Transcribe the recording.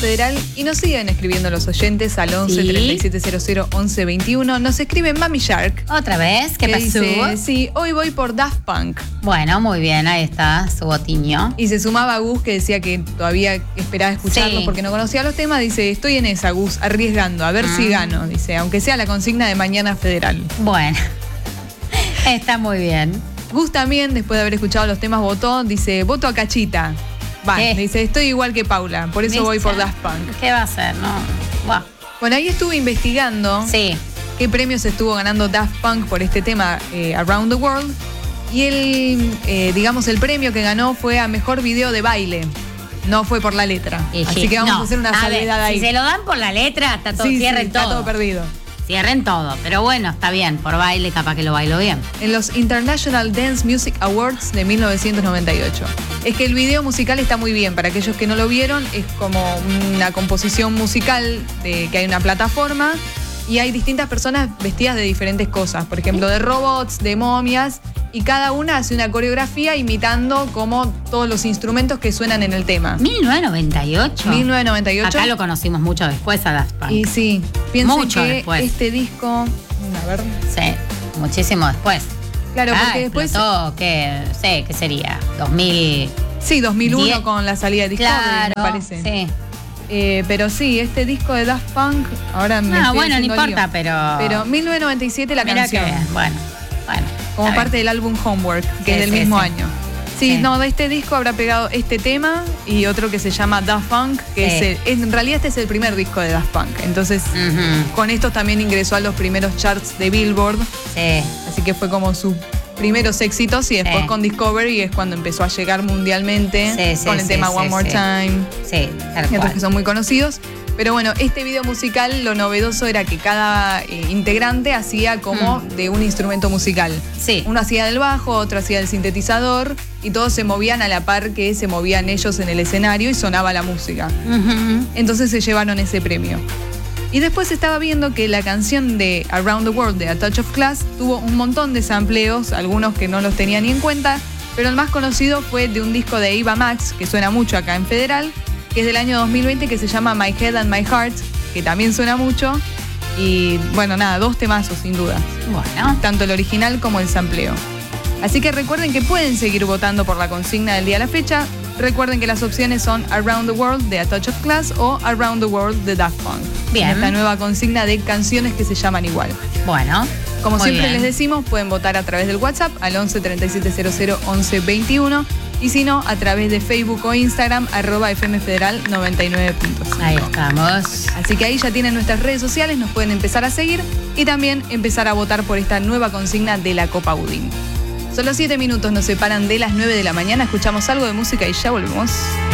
Federal y nos siguen escribiendo los oyentes al 11 3700 11 21. Nos escribe Mami Shark. ¿Otra vez? ¿Qué pasó? Dice, sí, hoy voy por Daft Punk. Bueno, muy bien, ahí está su botiño. Y se sumaba a Gus, que decía que todavía esperaba escucharlos porque no conocía los temas. Dice, estoy en esa, Gus, arriesgando, a ver si gano. Dice, aunque sea la consigna de mañana Federal. Bueno, está muy bien. Gus también, después de haber escuchado los temas, votó. Dice, voto a Cachita. Va, dice, estoy igual que Paula, por eso voy por Daft Punk. ¿Qué va a hacer? No. Buah. Bueno, ahí estuve investigando qué premios estuvo ganando Daft Punk por este tema Around the World. Y el premio que ganó fue a mejor video de baile. No fue por la letra. Así que vamos a hacer una salvedad ahí. Si se lo dan por la letra, está todo, cierren todo. Está todo perdido. Cierren todo, pero bueno, está bien, por baile capaz que lo bailo bien. En los International Dance Music Awards de 1998. Es que el video musical está muy bien, para aquellos que no lo vieron, es como una composición musical de que hay una plataforma y hay distintas personas vestidas de diferentes cosas, por ejemplo, de robots, de momias, y cada una hace una coreografía imitando como todos los instrumentos que suenan en el tema. 1998. 1998. Acá lo conocimos mucho después a Daft Punk. Y sí, piensen mucho que después. Este disco, a ver. Sí, muchísimo después. Claro, porque después. ¿Qué sería? 2000. Sí, 2001 10. Con la salida de Discovery, Claro, me parece. Sí. Pero sí, este disco de Daft Punk, ahora me estoy bueno, no haciendo importa, lío. pero 1997 la mira canción. qué bien. Bueno. Como parte del álbum Homework, que es del mismo año. Sí, no, de este disco habrá pegado este tema y otro que se llama Daft Punk, que en realidad este es el primer disco de Daft Punk. Entonces, con estos también ingresó a los primeros charts de Billboard. Sí. Así que fue como sus primeros éxitos y después con Discovery es cuando empezó a llegar mundialmente con el tema One More Time. Sí, tal y otros cual. que son muy conocidos. Pero bueno, este video musical, lo novedoso era que cada integrante hacía como de un instrumento musical. Sí. Uno hacía del bajo, otro hacía del sintetizador y todos se movían a la par que se movían ellos en el escenario y sonaba la música. Entonces se llevaron ese premio. Y después estaba viendo que la canción de Around the World de A Touch of Class tuvo un montón de sampleos, algunos que no los tenía ni en cuenta, pero el más conocido fue de un disco de Eva Max, que suena mucho acá en Federal, que es del año 2020, que se llama My Head and My Heart, que también suena mucho. Y bueno, nada, 2 temazos sin duda. Bueno. Tanto el original como el sampleo. Así que recuerden que pueden seguir votando por la consigna del día a la fecha. Recuerden que las opciones son Around the World de A Touch of Class o Around the World de Daft Punk. Bien. Esta nueva consigna de canciones que se llaman igual. Bueno. Como muy siempre bien. les decimos, pueden votar a través del WhatsApp al 11 3700 11 21 y si no, a través de Facebook o Instagram @FMFederal 99.5. Ahí estamos. Así que ahí ya tienen nuestras redes sociales, nos pueden empezar a seguir y también empezar a votar por esta nueva consigna de la Copa Budín. Solo 7 minutos nos separan de las 9 de la mañana, escuchamos algo de música y ya volvemos.